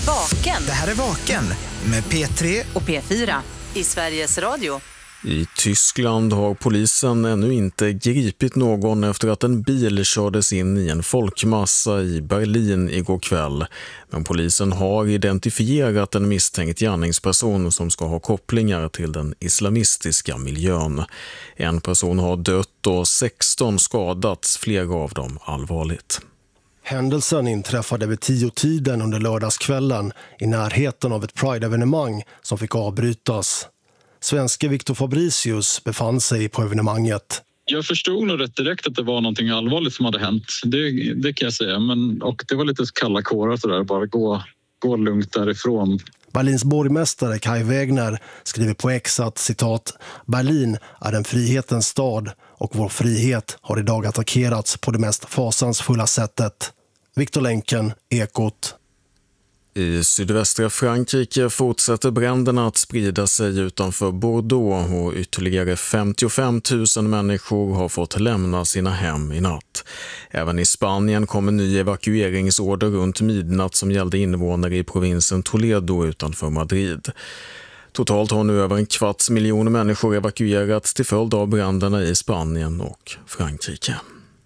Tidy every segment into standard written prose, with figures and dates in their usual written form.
Vaken. Det här är Vaken med P3 och P4 i Sveriges Radio. I Tyskland har polisen ännu inte gripit någon efter att en bil kördes in i en folkmassa i Berlin igår kväll. Men polisen har identifierat en misstänkt gärningsperson som ska ha kopplingar till den islamistiska miljön. En person har dött och 16 skadats, flera av dem allvarligt. Händelsen inträffade vid 10-tiden under lördagskvällen i närheten av ett Pride-evenemang som fick avbrytas. Svenske Victor Fabricius befann sig på evenemanget. Jag förstod nog rätt direkt att det var någonting allvarligt som hade hänt. Det kan jag säga. Och det var lite kalla kårar så där. Bara gå lugnt därifrån. Berlins borgmästare Kai Wegner skriver på X att, citat, Berlin är en frihetens stad och vår frihet har idag attackerats på det mest fasansfulla sättet. Victor Lenken, Ekot. I sydvästra Frankrike fortsätter bränderna att sprida sig utanför Bordeaux och ytterligare 55 000 människor har fått lämna sina hem i natt. Även i Spanien kom en ny evakueringsorder runt midnatt som gällde invånare i provinsen Toledo utanför Madrid. Totalt har nu över 250 000 människor evakuerats till följd av bränderna i Spanien och Frankrike.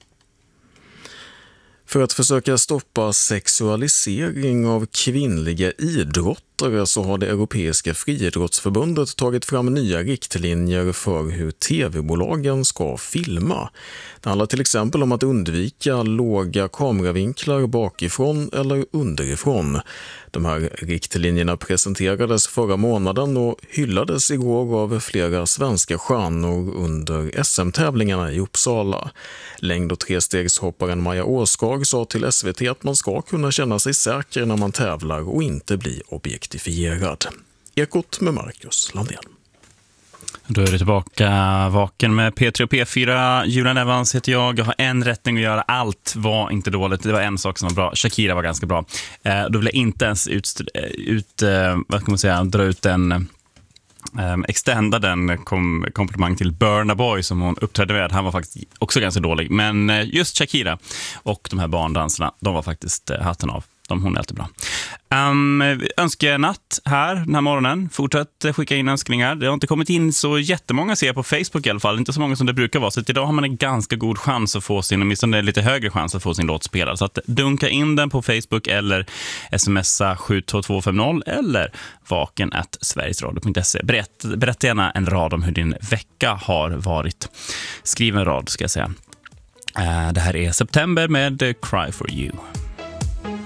För att försöka stoppa sexualisering av kvinnliga idrottare så har det Europeiska friidrottsförbundet tagit fram nya riktlinjer för hur tv-bolagen ska filma. Det handlar till exempel om att undvika låga kameravinklar bakifrån eller underifrån. De här riktlinjerna presenterades förra månaden och hyllades igår av flera svenska stjärnor under SM-tävlingarna i Uppsala. Längd- och trestegshopparen Maja Åskag sa till SVT att man ska kunna känna sig säker när man tävlar och inte bli objektifierad. Ekot med Marcus Landén. Då är det tillbaka Vaken med P3 och P4. Julian Evans heter jag. Jag har en rättning att göra. Allt var inte dåligt. Det var en sak som var bra. Shakira var ganska bra. Då vill jag inte ens dra ut en extenda den komplimang till Burna Boy som hon uppträdde med. Han var faktiskt också ganska dålig. Men just Shakira och de här barndanserna, de var faktiskt hatten av. Hon är alltid bra. Önskenatt här den här morgonen. Fortsätt skicka in önskningar. Det har inte kommit in så jättemånga, ser jag på Facebook i alla fall. Inte så många som det brukar vara. Så idag har man en ganska god chans att få sin, åtminstone lite högre chans att få sin låt spelad. Så att dunka in den på Facebook eller smsa 72250 eller vaken@sverigesradio.se. Berätta gärna en rad om hur din vecka har varit. Skriv en rad ska jag säga. Det här är September med Cry for You.